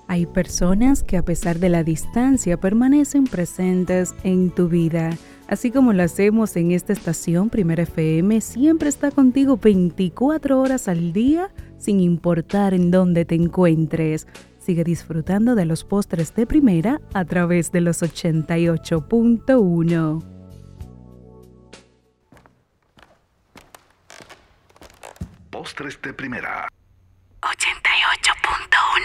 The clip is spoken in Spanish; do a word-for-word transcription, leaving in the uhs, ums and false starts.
Hay personas que a pesar de la distancia permanecen presentes en tu vida. Así como lo hacemos en esta estación, Primera F M siempre está contigo veinticuatro horas al día, sin importar en dónde te encuentres. Sigue disfrutando de los postres de Primera a través de los ochenta y ocho punto uno. Postres de Primera.